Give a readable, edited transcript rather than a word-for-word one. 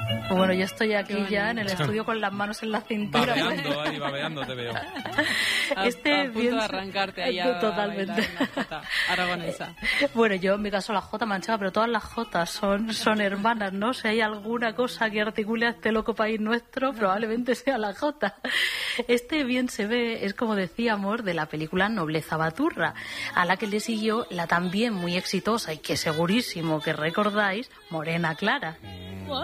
Pues bueno, yo estoy aquí ya en el estudio con las manos en la cintura. Babeando te veo. A punto de arrancarte ahí totalmente. A bailar una jota aragonesa. Bueno, yo en mi caso la jota manchega, pero todas las jotas son hermanas, ¿no? Si hay alguna cosa que articule a este loco país nuestro, probablemente sea la jota. Este bien se ve, es como decíamos, de la película Nobleza Baturra, a la que le siguió la también muy exitosa y que segurísimo que recordáis, Morena Clara.